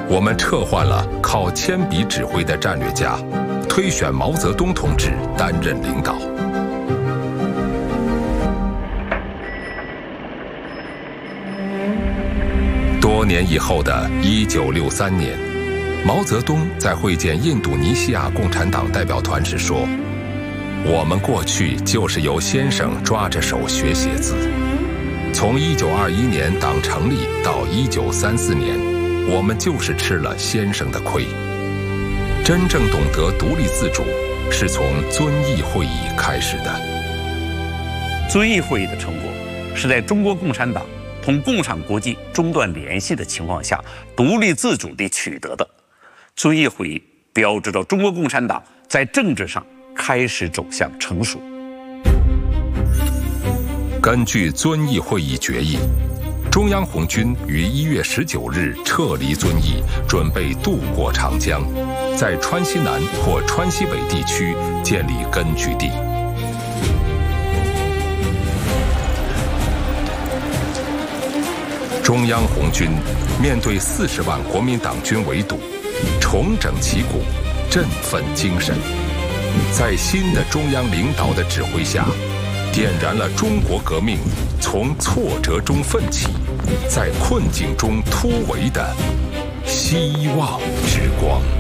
我们撤换了靠铅笔指挥的战略家，推选毛泽东同志担任领导。多年以后的1963年，毛泽东在会见印度尼西亚共产党代表团时说：“我们过去就是由先生抓着手学写字。从1921年党成立到1934年，我们就是吃了先生的亏。真正懂得独立自主，是从遵义会议开始的。” 遵义会议的成果，是在中国共产党同共产国际中断联系的情况下，独立自主地取得的。遵义会议标志着中国共产党在政治上开始走向成熟。 根据遵义会议决议，中央红军于1月19日撤离遵义，准备渡过长江，在川西南或川西北地区建立根据地。中央红军面对40万国民党军围堵，重整旗鼓，振奋精神，在新的中央领导的指挥下，点燃了中国革命从挫折中奋起，在困境中突围的希望之光。